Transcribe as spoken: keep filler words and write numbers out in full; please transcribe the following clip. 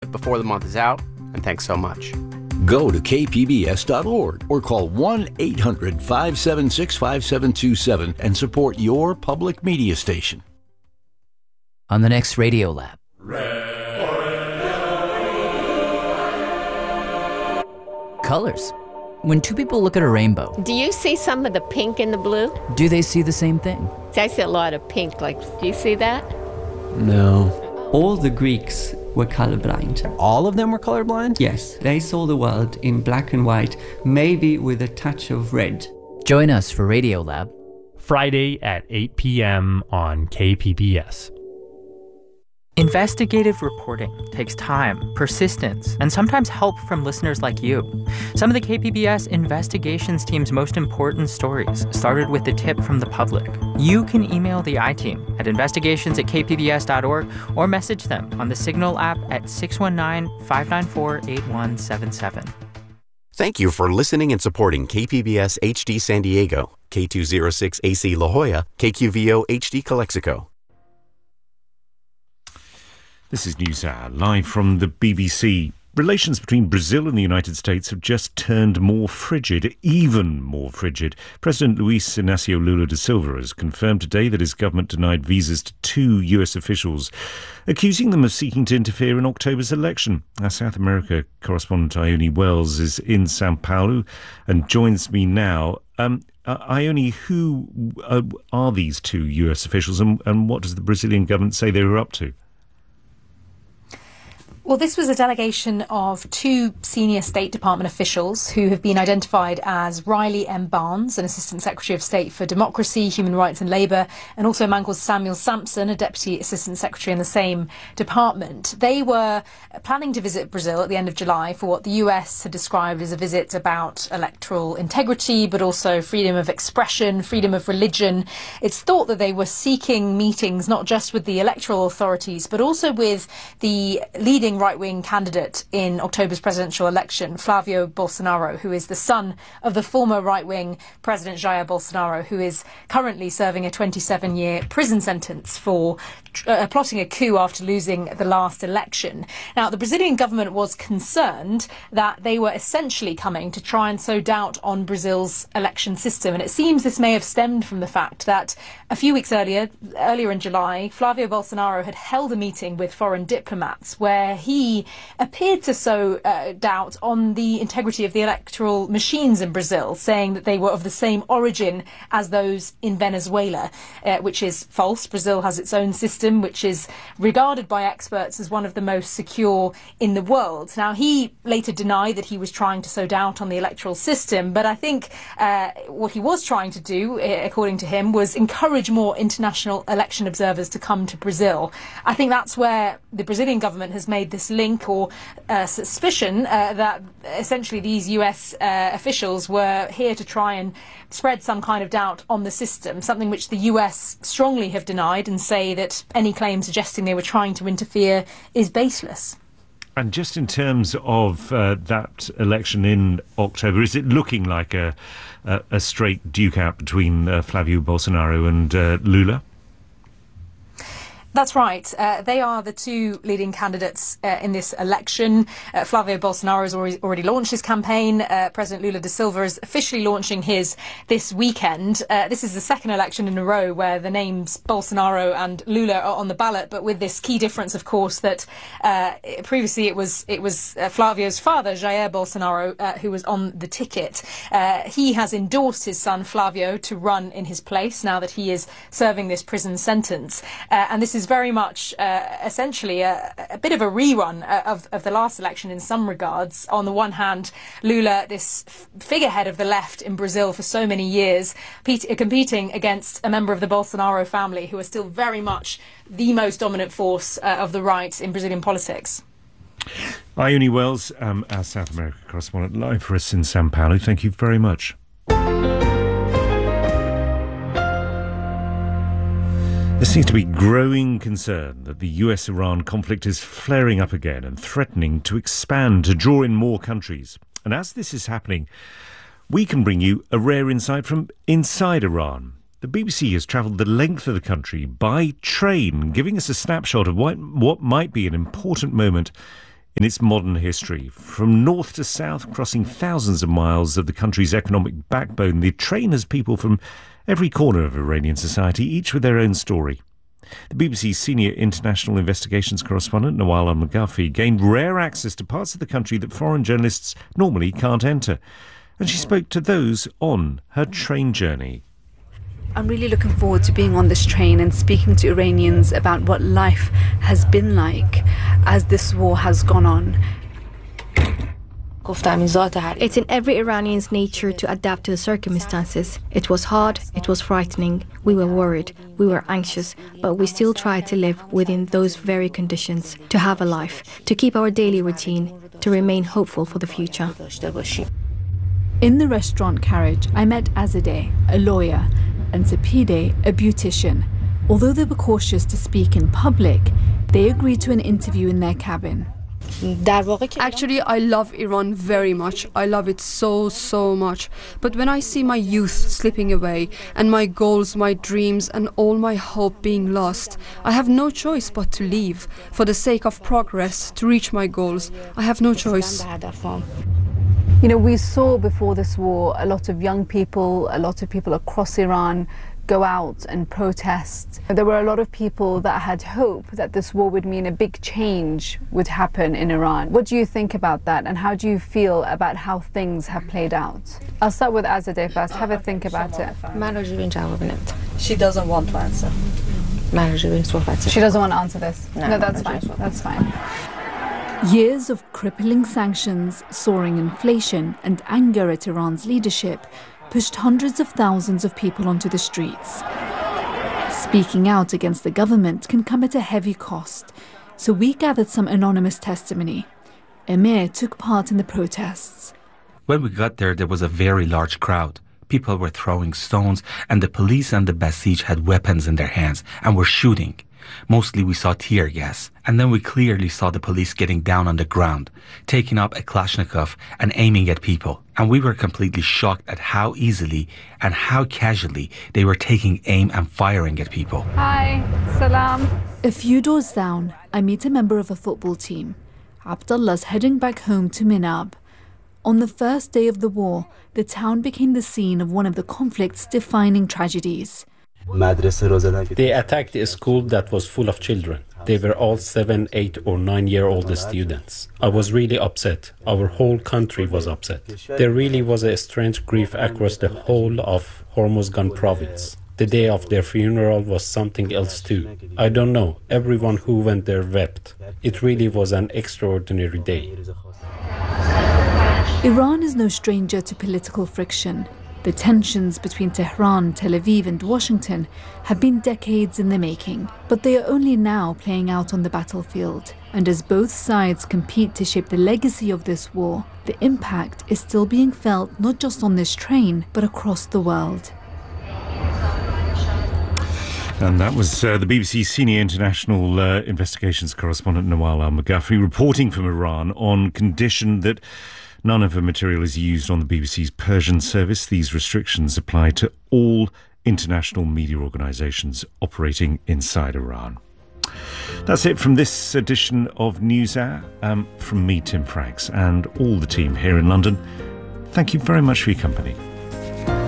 give before the month is out, and thanks so much. Go to k p b s dot org or call one eight hundred five seven six five seven two seven and support your public media station. On the next Radio Lab. Colors. When two people look at a rainbow, Do you see some of the pink in the blue? do they see the same thing? I see a lot of pink. Like, do you see that? No. All the Greeks were colorblind. All of them were colorblind? Yes, they saw the world in black and white, maybe with a touch of red. Join us for Radio Lab. Friday at eight p.m. on K P B S. Investigative reporting takes time, persistence, and sometimes help from listeners like you. Some of the K P B S investigations team's most important stories started with a tip from the public. You can email the I-Team at investigations at k p b s dot org or message them on the Signal app at six one nine, five nine four, eight one seven seven. Thank you for listening and supporting K P B S H D San Diego, K two oh six A C La Jolla, K Q V O H D Calexico. This is NewsHour, live from the B B C. Relations between Brazil and the United States have just turned more frigid, even more frigid. President Luiz Inácio Lula da Silva has confirmed today that his government denied visas to two U S officials, accusing them of seeking to interfere in October's election. Our South America correspondent Ione Wells is in Sao Paulo and joins me now. Um, uh, Ione, who uh, are these two U S officials and, and what does the Brazilian government say they were up to? Well, this was a delegation of two senior State Department officials who have been identified as Riley M. Barnes, an Assistant Secretary of State for Democracy, Human Rights and Labour, and also a man called Samuel Sampson, a Deputy Assistant Secretary in the same department. They were planning to visit Brazil at the end of July for what the U S had described as a visit about electoral integrity, but also freedom of expression, freedom of religion. It's thought that they were seeking meetings not just with the electoral authorities, but also with the leading right-wing candidate in October's presidential election, Flavio Bolsonaro, who is the son of the former right-wing President Jair Bolsonaro, who is currently serving a twenty-seven year prison sentence for uh, plotting a coup after losing the last election. Now, the Brazilian government was concerned that they were essentially coming to try and sow doubt on Brazil's election system, and it seems this may have stemmed from the fact that a few weeks earlier, earlier in July, Flavio Bolsonaro had held a meeting with foreign diplomats where he appeared to sow uh, doubt on the integrity of the electoral machines in Brazil, saying that they were of the same origin as those in Venezuela, uh, which is false. Brazil has its own system, which is regarded by experts as one of the most secure in the world. Now, he later denied that he was trying to sow doubt on the electoral system, but I think uh, what he was trying to do, uh, according to him, was encourage more international election observers to come to Brazil. I think that's where the Brazilian government has made this link or uh, suspicion uh, that essentially these U S uh, officials were here to try and spread some kind of doubt on the system, something which the U S strongly have denied and say that any claim suggesting they were trying to interfere is baseless. And just in terms of uh, that election in October, is it looking like a, a, a straight duke out between uh, Flavio Bolsonaro and uh, Lula? That's right. Uh, they are the two leading candidates uh, in this election. Uh, Flavio Bolsonaro has already, already launched his campaign. Uh, President Lula da Silva is officially launching his this weekend. Uh, this is the second election in a row where the names Bolsonaro and Lula are on the ballot, but with this key difference, of course, that uh, previously it was it was uh, Flavio's father, Jair Bolsonaro, uh, who was on the ticket. Uh, he has endorsed his son Flavio to run in his place now that he is serving this prison sentence. Uh, and this is is very much uh, essentially a, a bit of a rerun uh, of, of the last election in some regards. On the one hand, Lula, this f- figurehead of the left in Brazil for so many years, pe- competing against a member of the Bolsonaro family who are still very much the most dominant force uh, of the right in Brazilian politics. Ione Wells, um, our South America correspondent, live for us in Sao Paulo. Thank you very much. There seems to be growing concern that the U S Iran conflict is flaring up again and threatening to expand to draw in more countries. And as this is happening, we can bring you a rare insight from inside Iran. The B B C has travelled the length of the country by train, giving us a snapshot of what, what might be an important moment in its modern history. From north to south, crossing thousands of miles of the country's economic backbone, the train has people from every corner of Iranian society, each with their own story. The B B C's senior international investigations correspondent, Nawal Al-Maghafi, gained rare access to parts of the country that foreign journalists normally can't enter. And she spoke to those on her train journey. I'm really looking forward to being on this train and speaking to Iranians about what life has been like as this war has gone on. It's in every Iranian's nature to adapt to the circumstances. It was hard, it was frightening, we were worried, we were anxious, but we still tried to live within those very conditions, to have a life, to keep our daily routine, to remain hopeful for the future. In the restaurant carriage, I met Azadeh, a lawyer, and Sapide, a beautician. Although they were cautious to speak in public, they agreed to an interview in their cabin. Actually, I love Iran very much. I love it so, so much. But when I see my youth slipping away, and my goals, my dreams, and all my hope being lost, I have no choice but to leave. For the sake of progress, to reach my goals, I have no choice. You know, we saw before this war a lot of young people, a lot of people across Iran go out and protest. There were a lot of people that had hope that this war would mean a big change would happen in Iran. What do you think about that, and how do you feel about how things have played out? I'll start with Azadeh first. Have a think about it. She doesn't want to answer. She doesn't want to answer this. No, that's fine. That's fine. Years of crippling sanctions, soaring inflation, and anger at Iran's leadership pushed hundreds of thousands of people onto the streets. Speaking out against the government can come at a heavy cost, so we gathered some anonymous testimony. Emir took part in the protests. When we got there, there was a very large crowd. People were throwing stones, and the police and the Basij had weapons in their hands and were shooting. Mostly we saw tear gas, and then we clearly saw the police getting down on the ground, taking up a Kalashnikov and aiming at people. And we were completely shocked at how easily and how casually they were taking aim and firing at people. Hi, salam. A few doors down, I meet a member of a football team. Abdullah's heading back home to Minab. On the first day of the war, the town became the scene of one of the conflict's defining tragedies. They attacked a school that was full of children. They were all seven, eight or nine year old students. I was really upset. Our whole country was upset. There really was a strange grief across the whole of Hormozgan province. The day of their funeral was something else too. I don't know. Everyone who went there wept. It really was an extraordinary day. Iran is no stranger to political friction. The tensions between Tehran, Tel Aviv and Washington have been decades in the making, but they are only now playing out on the battlefield. And as both sides compete to shape the legacy of this war, the impact is still being felt not just on this train, but across the world. And that was uh, the B B C senior international uh, investigations correspondent Nawal Al-Maghafi reporting from Iran on condition that none of her material is used on the B B C's Persian service. These restrictions apply to all international media organisations operating inside Iran. That's it from this edition of NewsHour. Um, from me, Tim Franks, and all the team here in London. Thank you very much for your company.